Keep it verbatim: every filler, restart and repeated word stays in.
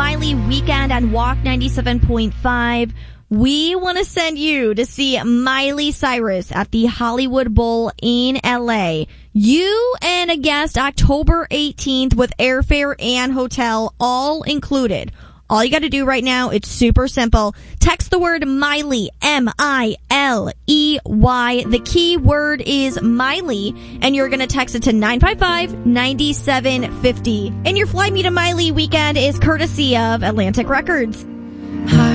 Miley Weekend on Walk ninety-seven point five. We want to send you to see Miley Cyrus at the Hollywood Bowl in L A. You and a guest October eighteenth with airfare and hotel all included. All you got to do right now, it's super simple. Text the word Miley, M I L E Y. The key word is Miley, and you're going to text it to nine five five, nine seven five zero. And your Fly Me to Miley Weekend is courtesy of Atlantic Records.